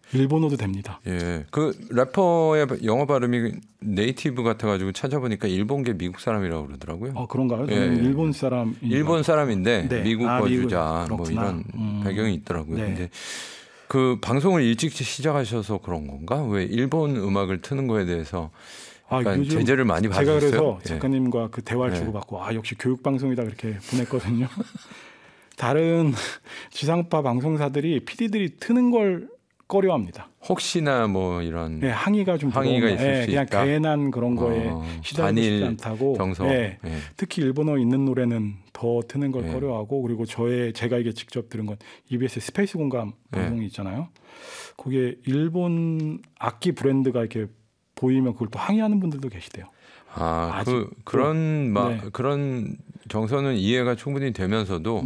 일본어도 됩니다. 예, 그 래퍼의 영어 발음이 네이티브 같아가지고 찾아보니까 일본계 미국 사람이라고 그러더라고요. 그런가요? 저는 예. 일본 사람. 일본 사람인데 네. 미국 거주자 뭐 그렇구나. 이런 배경이 있더라고요. 네. 근데 그 방송을 일찍 시작하셔서 그런 건가? 왜 일본 음악을 트는 거에 대해서 약간 제재를 많이 받으셨어요? 제가 그래서 작가님과 예. 그 대화를 주고받고 역시 교육 방송이다 그렇게 보냈거든요. 다른 지상파 방송사들이 PD들이 트는 걸 꺼려합니다. 혹시나 뭐 이런 항의가 좀 항의가 있을 수 그냥 있다. 괜한 그런 거에 시달리고 싶지 않다고. 정서. 특히 일본어 있는 노래는 더 트는 걸 꺼려하고 그리고 제가 이게 직접 들은 건 EBS 스페이스 공감 방송이 있잖아요. 거기에 일본 악기 브랜드가 이렇게 보이면 그걸 또 항의하는 분들도 계시대요. 그런 정서는 이해가 충분히 되면서도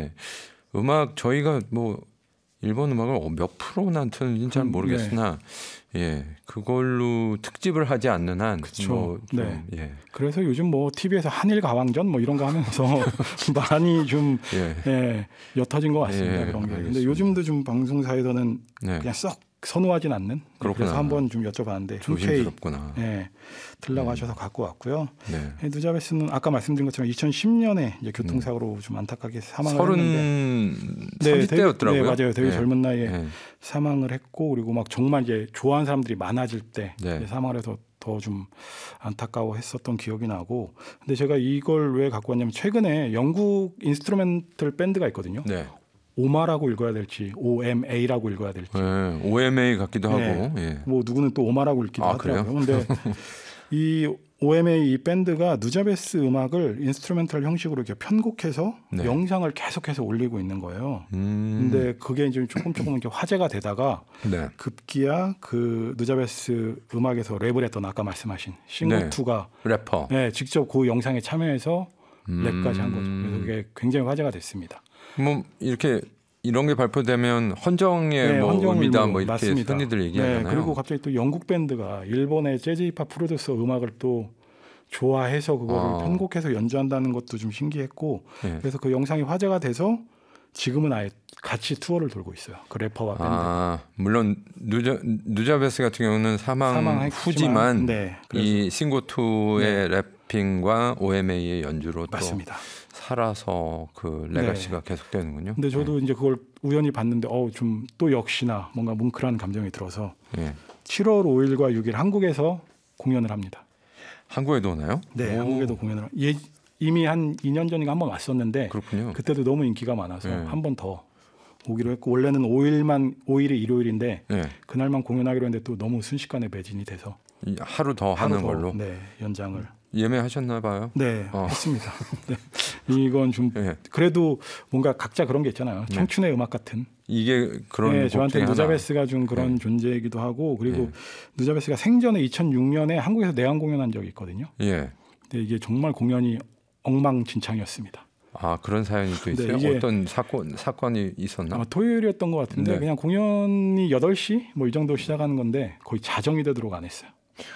음악 저희가 뭐 일본 음악을 몇 프로나 트는지는 잘 모르겠으나 그걸로 특집을 하지 않는 한 그렇죠. 그래서 요즘 뭐 TV에서 한일 가왕전 뭐 이런 거 하면서 많이 좀 옅어진 것 같습니다. 그런 게. 근데 요즘도 좀 방송사에서는 그냥 썩 선호하진 않는. 그래서 한번 좀 여쭤봤는데 조심스럽구나. 들라고 하셔서 갖고 왔고요. 누자베스는 아까 말씀드린 것처럼 2010년에 이제 교통사고로 좀 안타깝게 사망을 했는데 30대였더라고요. 맞아요. 되게 젊은 나이에 사망을 했고 그리고 막 정말 이제 좋아하는 사람들이 많아질 때 사망을 해서 더 좀 안타까워했었던 기억이 나고. 근데 제가 이걸 왜 갖고 왔냐면 최근에 영국 인스트루멘털 밴드가 있거든요. 오마라고 읽어야 될지 OMA라고 읽어야 될지 OMA 같기도 하고 뭐 누구는 또 오마라고 읽기도 하더라고요. 그런데 이 OMA 이 밴드가 누자베스 음악을 인스트루멘털 형식으로 이렇게 편곡해서 영상을 계속해서 올리고 있는 거예요. 근데 그게 이제 조금 이렇게 화제가 되다가 급기야 그 누자베스 음악에서 랩을 했던 아까 말씀하신 싱고투가 래퍼 직접 그 영상에 참여해서 랩까지 한 거죠. 그래서 그게 굉장히 화제가 됐습니다. 뭐 이렇게 이런 게 발표되면 헌정의 의미다 뭐 이렇게 맞습니다. 흔히들 얘기하잖아요. 그리고 갑자기 또 영국 밴드가 일본의 재즈 힙합 프로듀서 음악을 또 좋아해서 그거를 편곡해서 연주한다는 것도 좀 신기했고 그래서 그 영상이 화제가 돼서 지금은 아예 같이 투어를 돌고 있어요. 그 래퍼와 밴드. 물론 누자베스 같은 경우는 사망 후지만 이 싱고투의 래핑과 OMA의 연주로 맞습니다. 또 살아서 그 레가시가 계속되는군요. 근데 저도 이제 그걸 우연히 봤는데 좀 또 역시나 뭔가 뭉클한 감정이 들어서 7월 5일과 6일 한국에서 공연을 합니다. 한국에도 오나요? 네, 한국에도 공연을. 이미 한 2년 전인가 한번 왔었는데 그렇군요. 그때도 너무 인기가 많아서 한 번 더 오기로 했고 원래는 5일이 일요일인데 그날만 공연하기로 했는데 또 너무 순식간에 매진이 돼서 하루 더 하는 걸로 연장을. 예매하셨나 봐요? 네, 했습니다. 이건 좀 그래도 뭔가 각자 그런 게 있잖아요. 청춘의 음악 같은. 이게 그런 저한테 누자베스가 준 그런 존재이기도 하고 그리고 누자베스가 생전에 2006년에 한국에서 내한 공연한 적이 있거든요. 근데 이게 정말 공연이 엉망진창이었습니다. 그런 사연이 또 있어요? 어떤 사건이 있었나? 아마 토요일이었던 것 같은데 그냥 공연이 8시 뭐 이 정도 시작하는 건데 거의 자정이 되도록 안 했어요.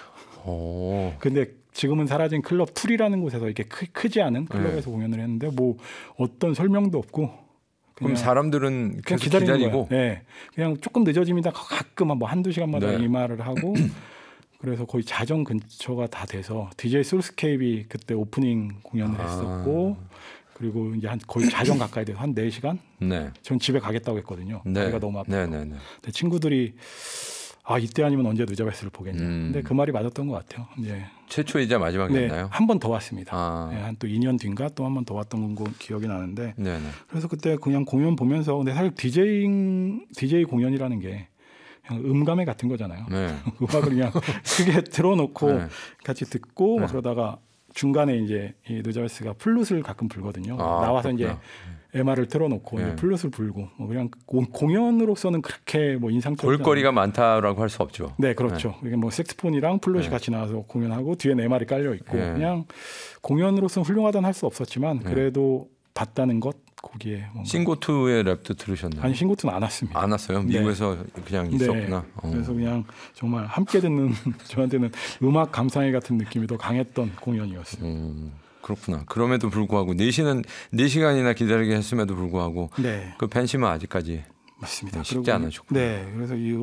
근데 지금은 사라진 클럽 툴이라는 곳에서 이렇게 크지 않은 클럽에서 공연을 했는데 뭐 어떤 설명도 없고 그럼 사람들은 계속 기다리고 그냥 조금 늦어집니다. 가끔 뭐 한두 시간마다 이 말을 하고 그래서 거의 자정 근처가 다 돼서 DJ 솔스케이프이 그때 오프닝 공연을 했었고 그리고 이제 거의 자정 가까이 돼서 한 4시간? 전 집에 가겠다고 했거든요. 다리가 너무 아파서. 근데 친구들이 이때 아니면 언제 누자베스를 보겠냐. 근데 그 말이 맞았던 것 같아요. 최초이자 마지막이었나요? 한 번 더 왔습니다. 한 또 2년 뒤인가 또 한 번 더 왔던 거 기억이 나는데. 그래서 그때 그냥 공연 보면서 근데 사실 DJ 공연이라는 게 그냥 음감회 같은 거잖아요. 음악을 그냥 크게 틀어놓고 같이 듣고 막 그러다가 중간에 이제 이 누자베스가 플룻을 가끔 불거든요. 나와서 이제 MR을 틀어놓고 이제 플룻을 불고 뭐 그냥 공연으로서는 그렇게 뭐 인상적이지 볼거리가 많다라고 할 수 없죠. 네, 그렇죠. 이게 뭐 색스폰이랑 플룻이 같이 나와서 공연하고 뒤에 MR이 깔려 있고 그냥 공연으로서는 훌륭하다는 할 수 없었지만 그래도 봤다는 것 거기에 싱고투의 랩도 들으셨나요? 아니 싱고투는 안 왔습니다. 안 왔어요? 미국에서 그냥 있었구나. 그래서 그냥 정말 함께 듣는 저한테는 음악 감상회 같은 느낌이 더 강했던 공연이었어요. 그렇구나. 그럼에도 불구하고 4시간이나 기다리게 했음에도 불구하고 그 팬심은 아직까지 맞습니다. 쉽지 않으셨고. 그래서 이